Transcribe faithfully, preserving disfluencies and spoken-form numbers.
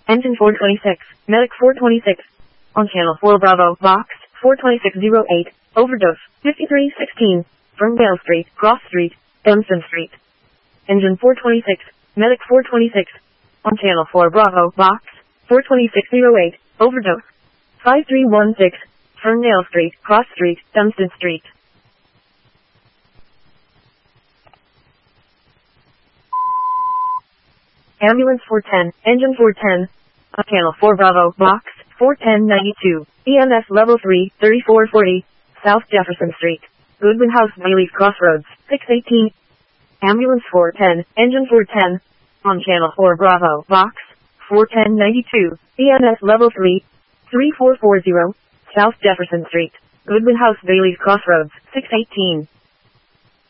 Engine four twenty-six, Medic four twenty-six. On channel four Bravo, box, four twenty-six oh eight, overdose, fifty-three sixteen, Ferndale Street, Cross Street, Dunstan Street. Engine four twenty-six, Medic four twenty-six. On channel four Bravo, box, four twenty-six oh eight, overdose, five three one six, Ferndale Street, Cross Street, Dunstan Street. Ambulance four ten, Engine four ten. On channel four Bravo, box, four ten ninety-two, E M S level three, thirty-four forty, South Jefferson Street, Goodwin House, Bailey's Crossroads, six eighteen. Ambulance four ten, Engine four ten. On channel four Bravo, box, four ten ninety-two, E M S level three, thirty-four forty, South Jefferson Street, Goodwin House, Bailey's Crossroads, six eighteen.